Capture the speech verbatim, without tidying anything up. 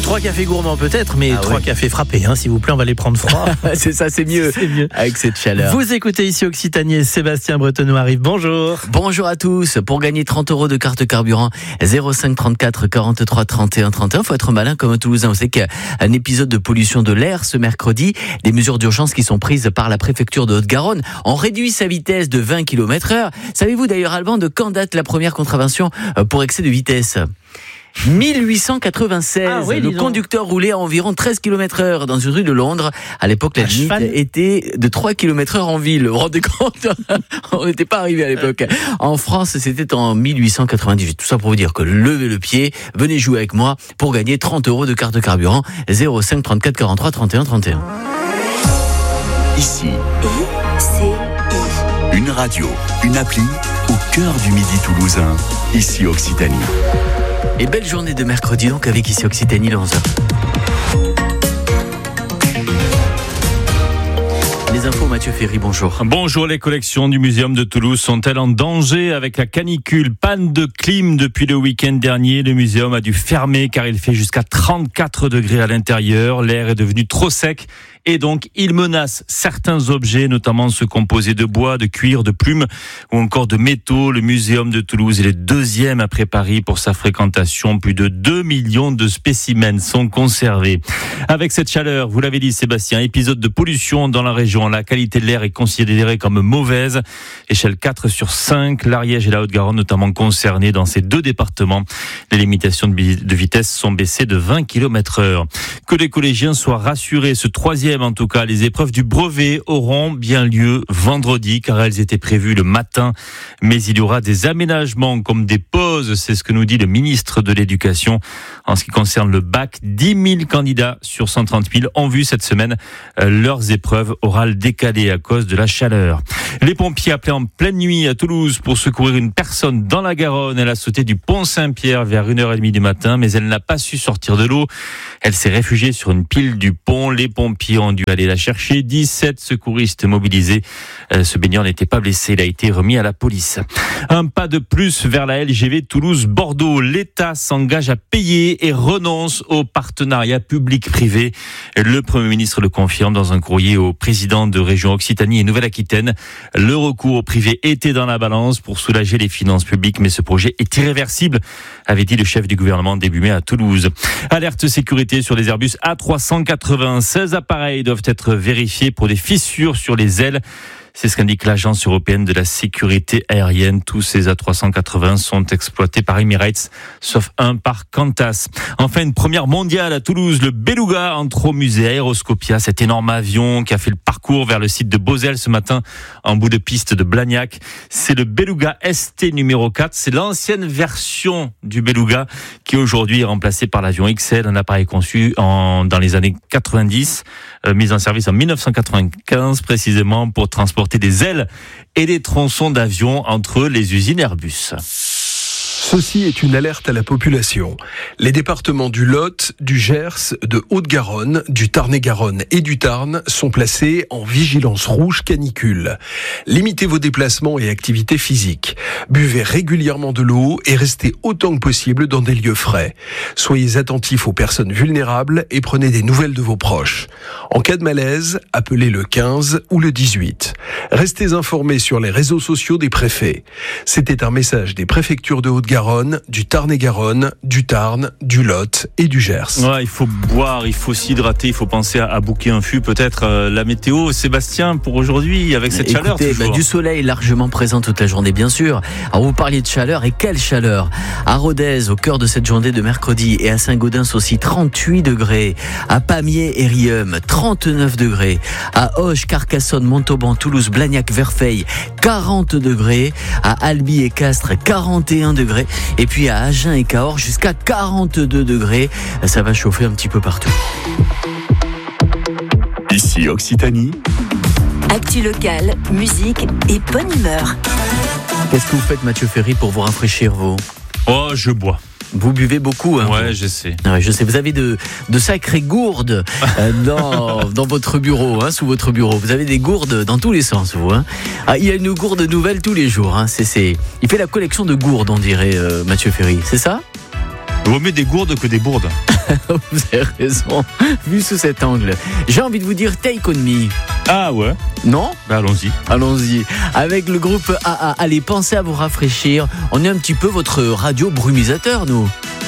Trois cafés gourmands peut-être, mais ah trois ouais. cafés frappés, hein, s'il vous plaît, on va les prendre froids. C'est ça, c'est mieux, c'est mieux avec cette chaleur. Vous écoutez ici Occitanie, Sébastien Bretonneau arrive, bonjour. Bonjour à tous, pour gagner trente euros de carte carburant, zéro cinq trente-quatre quarante-trois trente et un trente et un, faut être malin comme un Toulousain. Vous savez qu'il y a un épisode de pollution de l'air ce mercredi, des mesures d'urgence qui sont prises par la préfecture de Haute-Garonne. On réduit sa vitesse de vingt kilomètres heure. Savez-vous d'ailleurs, Alban, de quand date la première contravention pour excès de vitesse ? mille huit cent quatre-vingt-seize, ah oui, le conducteur roulait à environ treize kilomètres heure dans une rue de Londres. À l'époque, la limite était de trois kilomètres heure en ville. Vous vous rendez compte ? On n'était pas arrivé à l'époque. En France, c'était en mille huit cent quatre-vingt-dix-huit. Tout ça pour vous dire que levez le pied, venez jouer avec moi pour gagner trente euros de carte carburant. zéro cinq trente-quatre quarante-trois trente et un trente et un. Ici, une radio, une appli au cœur du Midi toulousain. Ici Occitanie. Et belle journée de mercredi donc avec ici Occitanie onze heures. Les infos, Mathieu Ferry, bonjour. Bonjour, les collections du Muséum de Toulouse sont-elles en danger avec la canicule? Panne de clim depuis le week-end dernier. Le muséum a dû fermer car il fait jusqu'à trente-quatre degrés à l'intérieur. L'air est devenu trop sec et donc il menace certains objets, notamment ceux composés de bois, de cuir, de plumes ou encore de métaux. Le Muséum de Toulouse est le deuxième après Paris pour sa fréquentation. Plus de deux millions de spécimens sont conservés. Avec cette chaleur, vous l'avez dit Sébastien, épisode de pollution dans la région. La qualité de l'air est considérée comme mauvaise. Échelle quatre sur cinq, l'Ariège et la Haute-Garonne notamment concernés dans ces deux départements. Les limitations de vitesse sont baissées de vingt kilomètres heure. Que les collégiens soient rassurés, ce troisième en tout cas, les épreuves du brevet auront bien lieu vendredi car elles étaient prévues le matin. Mais il y aura des aménagements comme des pauses, c'est ce que nous dit le ministre de l'Éducation. En ce qui concerne le bac, dix mille candidats sur cent trente mille ont vu cette semaine leurs épreuves orales décalées à cause de la chaleur. Les pompiers appelés en pleine nuit à Toulouse pour secourir une personne dans la Garonne. Elle a sauté du pont Saint-Pierre vers une heure trente du matin, mais elle n'a pas su sortir de l'eau. Elle s'est réfugiée sur une pile du pont. Les pompiers ont dû aller la chercher. dix-sept secouristes mobilisés. Ce baigneur n'était pas blessé. Il a été remis à la police. Un pas de plus vers la L G V Toulouse-Bordeaux. L'État s'engage à payer et renonce au partenariat public-privé. Le Premier ministre le confirme dans un courrier au président de région Occitanie et Nouvelle-Aquitaine. Le recours au privé était dans la balance pour soulager les finances publiques, mais ce projet est irréversible, avait dit le chef du gouvernement début mai à Toulouse. Alerte sécurité sur les Airbus A trois cent quatre-vingts. seize appareils doivent être vérifiés pour des fissures sur les ailes. C'est ce qu'indique l'Agence européenne de la sécurité aérienne. Tous ces A trois cent quatre-vingts sont exploités par Emirates, sauf un par Qantas. Enfin, une première mondiale à Toulouse. Le Beluga entre au musée Aéroscopia, cet énorme avion qui a fait le parcours vers le site de Beauzelle ce matin en bout de piste de Blagnac. C'est le Beluga S T numéro quatre. C'est l'ancienne version du Beluga qui aujourd'hui est remplacée par l'avion X L, un appareil conçu en, dans les années quatre-vingt-dix, euh, mis en service en mille neuf cent quatre-vingt-quinze précisément pour transporter des ailes et des tronçons d'avion entre les usines Airbus. Ceci est une alerte à la population. Les départements du Lot, du Gers, de Haute-Garonne, du Tarn-et-Garonne et du Tarn sont placés en vigilance rouge canicule. Limitez vos déplacements et activités physiques. Buvez régulièrement de l'eau et restez autant que possible dans des lieux frais. Soyez attentifs aux personnes vulnérables et prenez des nouvelles de vos proches. En cas de malaise, appelez le quinze ou le dix-huit. Restez informés sur les réseaux sociaux des préfets. C'était un message des préfectures de Haute-Garonne, du Tarn-et-Garonne, du Tarn, du Lot et du Gers. Ouais, il faut boire, il faut s'hydrater, il faut penser à, à bouquer un fût, peut-être euh, la météo. Sébastien, pour aujourd'hui, avec cette Écoutez, chaleur toujours. Bah, du soleil largement présent toute la journée, bien sûr. Alors vous parliez de chaleur, et quelle chaleur! À Rodez, au cœur de cette journée de mercredi, et à Saint-Gaudens aussi, trente-huit degrés. À Pamiers et Riom, trente-neuf degrés. À Auch, Carcassonne, Montauban, Toulouse, Blagnac, Verfeil, quarante degrés. À Albi et Castres, quarante et un degrés. Et puis à Agen et Cahors, jusqu'à quarante-deux degrés. Ça va chauffer un petit peu partout. Ici Occitanie. Actu locale, musique et bonne humeur. Qu'est-ce que vous faites, Mathieu Ferry, pour vous rafraîchir, vous? Oh, je bois. Vous buvez beaucoup, hein? Ouais, je sais. Ouais, je sais. Vous avez de, de sacrées gourdes euh, dans, dans votre bureau, hein, sous votre bureau. Vous avez des gourdes dans tous les sens, vous. Hein. Ah, il y a une gourde nouvelle tous les jours. Hein. C'est, c'est... Il fait la collection de gourdes, on dirait, euh, Mathieu Ferry. C'est ça? Il vaut mieux des gourdes que des bourdes. Vous avez raison, vu sous cet angle. J'ai envie de vous dire Take On Me. Ah ouais. Non ? Ben allons-y. Allons-y. Avec le groupe A A, allez, pensez à vous rafraîchir. On est un petit peu votre radio brumisateur, nous.